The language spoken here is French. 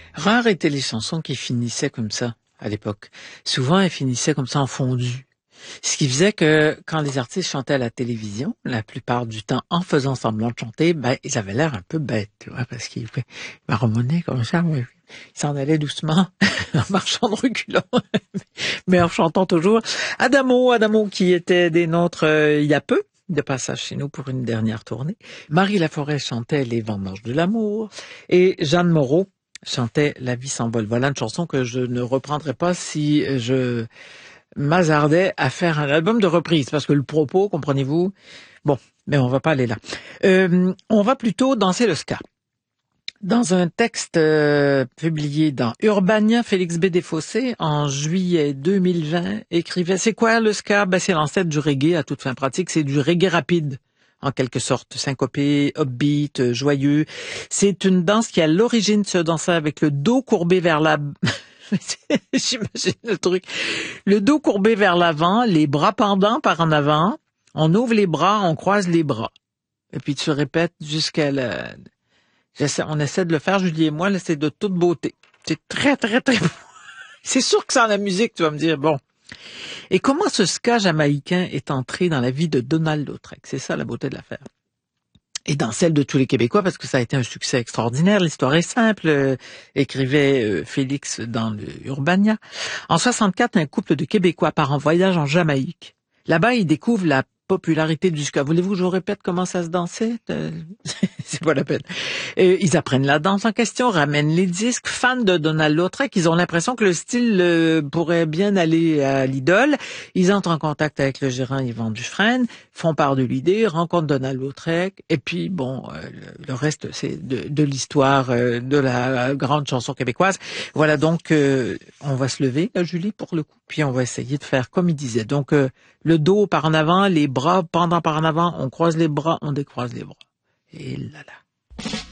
Rares étaient les chansons qui finissaient comme ça à l'époque. Souvent, elles finissaient comme ça en fondu. Ce qui faisait que quand les artistes chantaient à la télévision, la plupart du temps en faisant semblant de chanter, ben ils avaient l'air un peu bêtes, tu vois, parce qu'ils marmonnaient comme ça, ouais. Ils s'en allaient doucement, en marchant de reculons, mais en chantant toujours. Adamo qui était des nôtres il y a peu, de passage chez nous pour une dernière tournée. Marie Laforêt chantait Les Vendanges de l'amour et Jeanne Moreau chantait La vie s'envole. Voilà une chanson que je ne reprendrai pas si je m'hasardais à faire un album de reprise, parce que le propos, comprenez-vous, bon, mais on va pas aller là. On va plutôt danser le ska. Dans un texte publié dans Urbania, Félix B. Desfossés, en juillet 2020, écrivait « C'est quoi le ska? Ben, c'est l'ancêtre du reggae à toute fin pratique, c'est du reggae rapide. » En quelque sorte, syncopé, upbeat, joyeux. C'est une danse qui, à l'origine, se dansait avec le dos courbé vers la... J'imagine le truc. Le dos courbé vers l'avant, les bras pendants par en avant. On ouvre les bras, on croise les bras. Et puis tu répètes jusqu'à la... On essaie de le faire, Julie et moi, là, c'est de toute beauté. C'est très, très, très beau. C'est sûr que sans la musique, tu vas me dire, bon. Et comment ce ska jamaïcain est entré dans la vie de Donald Lautrec? C'est ça la beauté de l'affaire. Et dans celle de tous les Québécois, parce que ça a été un succès extraordinaire. L'histoire est simple, écrivait Félix dans le Urbania. En 64, un couple de Québécois part en voyage en Jamaïque. Là-bas, ils découvrent la popularité du ska. Voulez-vous que je vous répète comment ça se dansait? C'est pas la peine. Ils apprennent la danse en question, ramènent les disques, fans de Donald Lautrec. Ils ont l'impression que le style pourrait bien aller à l'idole. Ils entrent en contact avec le gérant Yvan Dufresne, font part de l'idée, rencontrent Donald Lautrec. Et puis, bon, le reste, c'est de l'histoire de la grande chanson québécoise. Voilà, donc, on va se lever, là, Julie, pour le coup. Puis, on va essayer de faire comme il disait. Donc, le dos par en avant, les bras pendant par en avant, on croise les bras, on décroise les bras. Et là là.